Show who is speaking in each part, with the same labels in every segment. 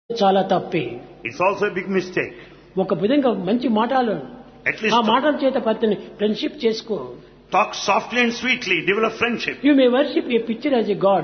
Speaker 1: చాలా తప్పే.
Speaker 2: It's also a big mistake.
Speaker 1: ఒక విధంగా మంచి మాటలు
Speaker 2: At least
Speaker 1: ఆ మాటల చేత పత్తిని ఫ్రెండ్షిప్ చేసుకో.
Speaker 2: talk softly and sweetly, develop friendship.
Speaker 1: You may worship a picture as a god,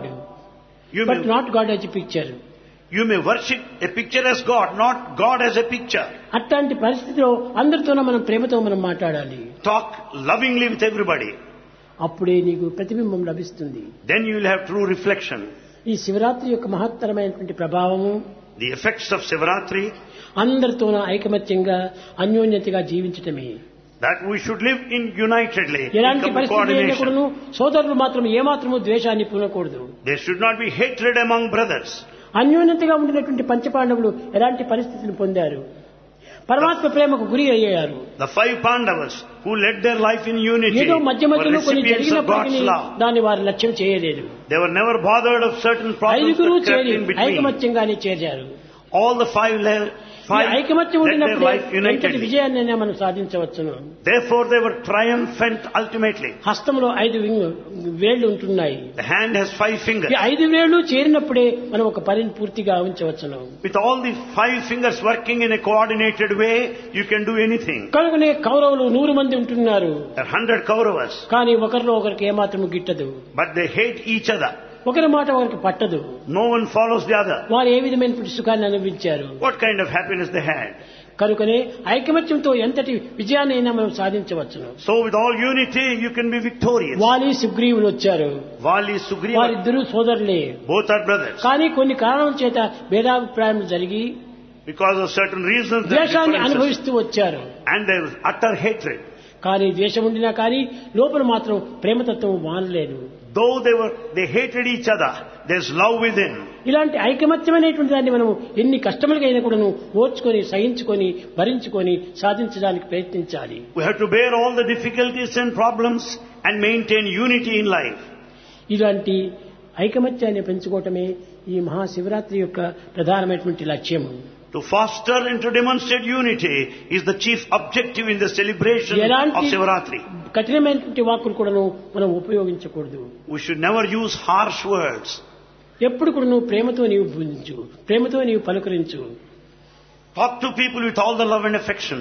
Speaker 2: You
Speaker 1: but
Speaker 2: may,
Speaker 1: not God as a picture.
Speaker 2: you may worship a picture as God, not God as a picture.
Speaker 1: అట్లాంటి పరిస్థితిలో అందరితోనూ మనం ప్రేమతో మనం మాట్లాడాలి.
Speaker 2: Talk lovingly with everybody.
Speaker 1: అప్పుడే నీకు ప్రతిబింబం లభిస్తుంది.
Speaker 2: Then you will have true reflection.
Speaker 1: ఈ శివరాత్రి యొక్క మహత్తరమైనటువంటి ప్రభావము
Speaker 2: The effects of Sivaratri,
Speaker 1: అందరితోనూ ఐకమత్యంగా అన్యోన్యతగా జీవించటమే.
Speaker 2: that we should live in unitedly, in
Speaker 1: ఎలాంటి పరిస్థితి
Speaker 2: coordination.
Speaker 1: అయినప్పుడును సోదరులు మాత్రం ఏమాత్రము ద్వేషాన్ని పూనకూడదు.
Speaker 2: There should not be hatred among brothers.
Speaker 1: అన్యోన్యతగా ఉండినటువంటి పంచపాండవులు ఎలాంటి పరిస్థితిని పొందారు? పరమాత్మ ప్రేమకు గురి అయ్యారు.
Speaker 2: The 5 Pandavas who led their life in unity
Speaker 1: ఏదో మధ్య
Speaker 2: were
Speaker 1: మధ్యలో కొన్ని
Speaker 2: recipients of God's
Speaker 1: జరిగినప్పటికీ
Speaker 2: love.
Speaker 1: దాన్ని వారు లక్ష్యం చేయలేదు.
Speaker 2: They were never bothered of certain problems
Speaker 1: ఐదుగురు
Speaker 2: that crept
Speaker 1: చేరి
Speaker 2: in between.
Speaker 1: ఐకమత్యంగానే చేరారు.
Speaker 2: All the five
Speaker 1: ఈ ఐకమత్యం
Speaker 2: led their
Speaker 1: ఉండినప్పుడే
Speaker 2: life
Speaker 1: ఎంతటి
Speaker 2: unitedly.
Speaker 1: విజయాన్ని మనం సాధించవచ్చును.
Speaker 2: Therefore they were triumphant ultimately.
Speaker 1: హస్తంలో 5 వేళ్లు ఉంటున్నాయి.
Speaker 2: The hand has 5 fingers.
Speaker 1: ఈ 5 వేళ్లు చేరినప్పుడే మనం ఒక పనిని పూర్తిగా ఉంచవచ్చును.
Speaker 2: With all the 5 fingers working in a coordinated way, you can do anything.
Speaker 1: కనుకనే కౌరవులు 100 మంది ఉంటున్నారు.
Speaker 2: There are 100 Kauravas,
Speaker 1: కానీ ఒకరిలో ఒకరికి ఏమాత్రము గిట్టదు.
Speaker 2: but they hate each other.
Speaker 1: ఒకరి మాట ఒకరికి పట్టదు.
Speaker 2: No one follows the other.
Speaker 1: వారు ఏ విధమైనటువంటి సుఖాన్ని అనుభవించారు.
Speaker 2: What kind of happiness they had.
Speaker 1: కనుకనే ఐకమత్యంతో ఎంతటి విజయాన్ని అయినా మనం సాధించవచ్చును.
Speaker 2: So with all unity, you can be victorious.
Speaker 1: వాలి సుగ్రీవులు వచ్చారు.
Speaker 2: Vali, Sugriva,
Speaker 1: వారిద్దరూ సోదరులే.
Speaker 2: both are brothers.
Speaker 1: కానీ కొన్ని కారణాల చేత భేదాభిప్రాయాలు జరిగి
Speaker 2: Because of certain reasons, there are
Speaker 1: ద్వేషాన్ని
Speaker 2: differences.
Speaker 1: అనుభవిస్తూ వచ్చారు.
Speaker 2: And there is utter hatred.
Speaker 1: కానీ ద్వేషం ఉండినా కానీ లోపల మాత్రం ప్రేమతత్వం మానలేదు.
Speaker 2: Though they hated each other, there's love within.
Speaker 1: ఇలాంటి ఐకమత్యమైనటువంటి దాన్ని మనం ఎన్ని కష్టములకైనా కూడాను ఓర్చుకొని సహించుకొని భరించుకొని సాధించడానికి ప్రయత్నించాలి.
Speaker 2: We have to bear all the difficulties and problems and maintain unity in life.
Speaker 1: ఇలాంటి ఐకమత్యాన్ని పెంచుకోవటమే ఈ మహాశివరాత్రి యొక్క ప్రధానమైనటువంటి లక్ష్యం.
Speaker 2: To foster and to demonstrate unity is the chief objective in the celebration of Sivaratri.
Speaker 1: కఠినమైనటువంటి వాక్కులు కూడాను మనం ఉపయోగించకూడదు.
Speaker 2: We should never use harsh words.
Speaker 1: ఎప్పుడు కూడాను ప్రేమతో నీవు బోధించు, ప్రేమతో నీవు పలుకరించు.
Speaker 2: Talk to people with all the love and affection.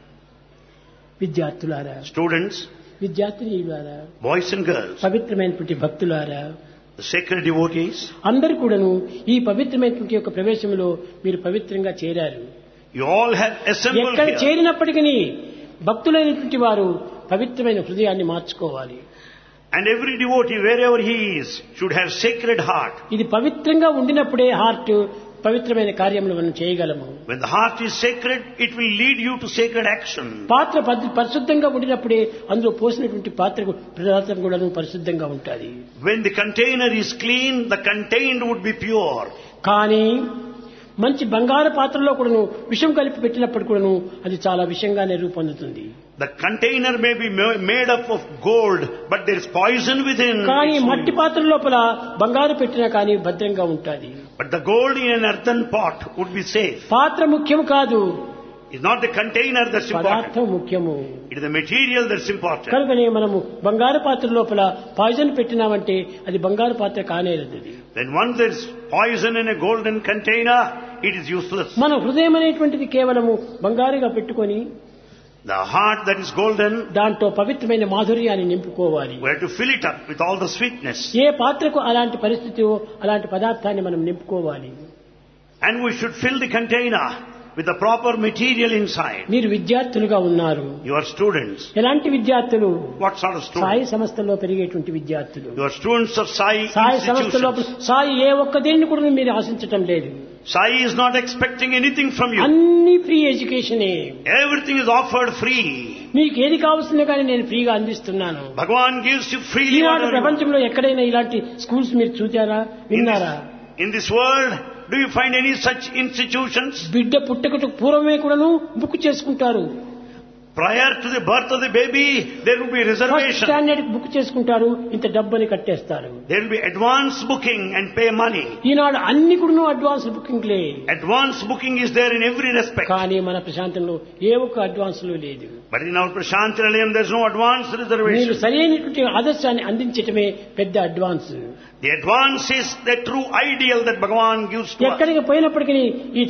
Speaker 1: విద్యార్థులారా,
Speaker 2: Students,
Speaker 1: విద్యార్థినీయులారా,
Speaker 2: boys and girls,
Speaker 1: పవిత్రమైనటువంటి భక్తులారా,
Speaker 2: the sacred devotees,
Speaker 1: అందరూ కూడాను ఈ పవిత్రమైనటువంటి యొక్క ప్రవేశంలో మీరు పవిత్రంగా చేరారు.
Speaker 2: you all have assembled
Speaker 1: ఎక్కడ
Speaker 2: here.
Speaker 1: చేరినప్పటికీ భక్తులైనటువంటి వారు పవిత్రమైన హృదయాన్ని మార్చుకోవాలి.
Speaker 2: And every devotee, wherever he is, should have sacred heart.
Speaker 1: ఇది పవిత్రంగా ఉండినప్పుడే హార్ట్ పవిత్రమైన కార్యములు మనం చేయగలము.
Speaker 2: When the heart is sacred, it will lead you to sacred action.
Speaker 1: పాత్ర పరిశుద్ధంగా ఉండినప్పుడే అందులో పోసినటువంటి పాత్రకు పదార్థం కూడా పరిశుద్ధంగా ఉంటుంది.
Speaker 2: When the container is clean, the contained would be pure.
Speaker 1: కానీ మంచి బంగారు పాత్రలో కూడాను విషం కలిపి పెట్టినప్పుడు కూడాను అది చాలా విషంగానే రూపొందుతుంది.
Speaker 2: The container may be made up of gold, but there is poison within.
Speaker 1: కానీ మట్టి పాత్ర లోపల బంగారు పెట్టినా కానీ భద్రంగా ఉంటుంది.
Speaker 2: But the gold in an earthen pot would be safe.
Speaker 1: పాత్ర ముఖ్యం కాదు,
Speaker 2: It's not the container that's important.
Speaker 1: పదార్థం ముఖ్యము.
Speaker 2: It is the material that's important.
Speaker 1: కనుకనే మనము బంగారు పాత్ర లోపల పాయిజన్ పెట్టినామంటే అది బంగారు పాత్ర కానేరదు.
Speaker 2: When once there's poison in a golden container, it is useless.
Speaker 1: మన హృదయం అనేటువంటిది కేవలము బంగారుగా పెట్టుకొని
Speaker 2: The heart that is golden,
Speaker 1: దాంట్లో పవిత్రమైన మాధుర్యాన్ని నింపుకోవాలి.
Speaker 2: we have to fill it up with all the sweetness.
Speaker 1: ఏ పాత్రకు అలాంటి పరిస్థితి అలాంటి పదార్థాన్ని మనం నింపుకోవాలి.
Speaker 2: And we should fill the container with the proper material inside.
Speaker 1: మీరు విద్యార్థులుగా ఉన్నారు.
Speaker 2: You are students.
Speaker 1: ఎలాంటి విద్యార్థులు?
Speaker 2: What sort of
Speaker 1: Sai
Speaker 2: students?
Speaker 1: సంస్థల్లో పెరిగేటువంటి విద్యార్థులు.
Speaker 2: You are students of Sai
Speaker 1: Sai సంస్థలో
Speaker 2: institutions.
Speaker 1: సాయి ఏ ఒక్క దేన్ని కూడా మీరు ఆశించటం లేదు.
Speaker 2: Sai is not expecting anything from you.
Speaker 1: అన్ని free ఎడ్యుకేషనే.
Speaker 2: Everything is offered free.
Speaker 1: మీకు ఏది కావాల్సిందో కానీ నేను ఫ్రీగా అందిస్తున్నాను.
Speaker 2: Bhagavan gives you freely.
Speaker 1: Eenadu
Speaker 2: whatever you want.
Speaker 1: ప్రపంచంలో ఎక్కడైనా ఇలాంటి స్కూల్స్ మీరు చూచారా, విన్నారా?
Speaker 2: In this world, do you find any such institutions?
Speaker 1: బిడ్డ పుట్టకకు పూర్వమే కూడాను బుక్ చేసుకుంటారు.
Speaker 2: Prior to the birth of the baby, there will be
Speaker 1: first
Speaker 2: reservation.
Speaker 1: Standard book చేసుకుంటారు, ఇంత డబ్బని కట్టేస్తారు.
Speaker 2: There will be advance booking and pay money.
Speaker 1: ఈనాడు అన్ని కూడా advance బుకింగ్లే.
Speaker 2: Advance booking is there in every respect.
Speaker 1: కానీ మన ప్రశాంతంలో ఏ ఒక్క అడ్వాన్స్లు లేదు.
Speaker 2: But in our Prashanti Nilayam, there is no advance
Speaker 1: మీరు
Speaker 2: reservation.
Speaker 1: సరైనటువంటి ఆదర్శాన్ని అందించటమే పెద్ద advance.
Speaker 2: The advance is the true ideal that Bhagavan gives to us.
Speaker 1: ఎక్కడికి పోయినప్పటికీ ఈ